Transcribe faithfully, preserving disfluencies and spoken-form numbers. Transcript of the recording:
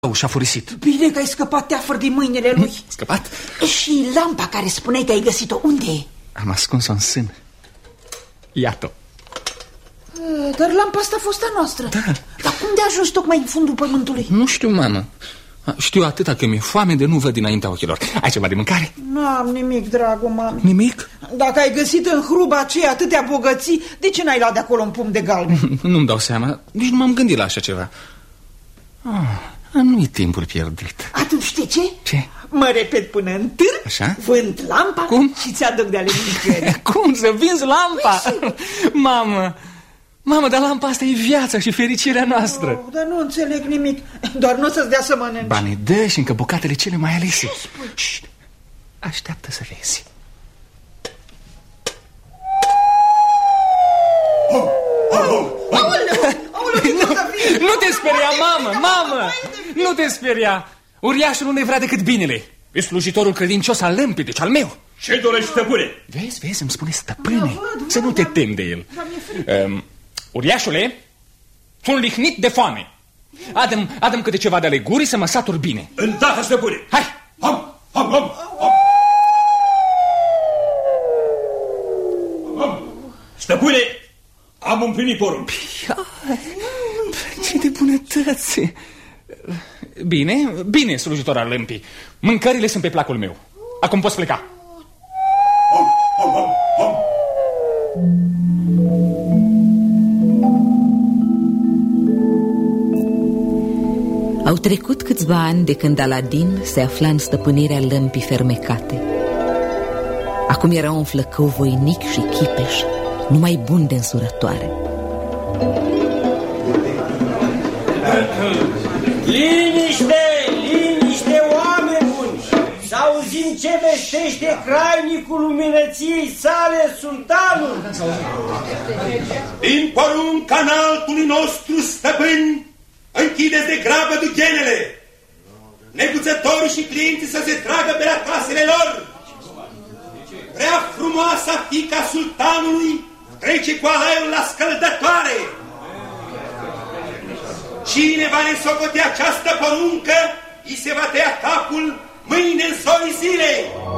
și-a furisit. Bine că ai scăpat, teafăr, din mâinile lui. Scăpat? Și lampa care spuneai că ai găsit-o, unde e? Am ascuns-o în sân. Iată-o. Dar lampa asta a fost a noastră. Da. Dar cum de-a ajuns tocmai în fundul pământului? Nu știu, mamă. Știu atâta că mi-e foame de nu văd dinaintea ochilor. Ai ceva de mâncare? Nu am nimic, dragul mami. Nimic? Dacă ai găsit în hruba aceea atâtea bogății, de ce n-ai luat de acolo un pumn de galben? Nu-mi dau seama, nici nu m-am gândit la așa ceva. Ah, nu-i timpul pierdut. Atunci știi ce? Ce? Mă repet până în târg, așa? vând lampa. Cum? Și ți-aduc de ale micări. Cum să vinzi lampa? Păi, mamă, mamă, dar lampa asta e viața și fericirea noastră. Oh, dar nu înțeleg nimic, doar nu o să-ți dea să mănânci. Ba, ne dă și încă bucatele cele mai alese. Ce spui? Șt, așteaptă să vezi. Oh, oh, aoleu, aoleu, nu, nu te speria, mamă, mamă, nu te speria. Uriașul nu ne vrea decât binele. E slujitorul credincios al lămpii, deci al meu. Ce dorești, stăpâne? Vezi, vezi, îmi spune stăpâne. Să nu te temi de el. um, Uriașule, sunt lihnit de foame. Adă-mi adă câte ceva de ale gurii să mă satur bine. Îndată, stăpâne. Hai. Ham, ham, ham, ham. Ham. Stăpâne, am împlinit porunc. Ce de bunătăți. Bine, bine, slujitor al lămpii. Mâncările sunt pe placul meu. Acum poți pleca. Au trecut câțiva ani de când Aladin se afla în stăpânirea lămpii fermecate. Acum era un flăcău voinic și chipeș, numai bun de însurătoare. Liniște, liniște, oameni buni! Să auzim ce vestește crainicul luminăției sale, sultanul! Din porunca înaltului nostru stăpân, închideți de grabă dughenele! Neguțătorii și clienții să se tragă pe la casele lor! Prea frumoasa fiica sultanului trece cu alaiul la scăldătoare! Cine va nesocoti această poruncă, îi se va tăia capul mâine în zorii zilei!